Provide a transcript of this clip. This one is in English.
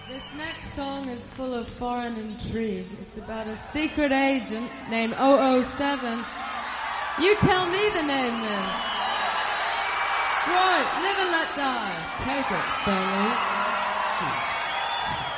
This next song is full of foreign intrigue. It's about a secret agent named 007. You tell me the name then. Right, Live and Let Die. Take it, fellas.